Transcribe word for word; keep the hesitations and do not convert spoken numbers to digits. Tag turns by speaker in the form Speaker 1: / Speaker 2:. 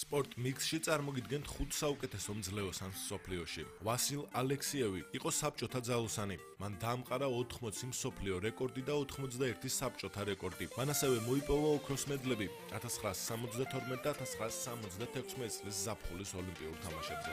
Speaker 1: სპორტ მიქსში წარმოგიდგენთ ხუთ საუკეთესო მძლეოს ამ მსოფლიოში. ვასილ ალექსიევი იყო საბჭოთა ძალოსანი. მან დაამყარა ოთხმოცი მსოფლიო რეკორდი და ოთხმოცდაერთი საბჭოთა რეკორდი. მან ასევე მოიპოვა ოქროს მედლები ათას ცხრაასი სამოცდათორმეტი და ათას ცხრაასი სამოცდათექვსმეტი წლის ზაფხულის ოლიმპიურ თამაშებზე.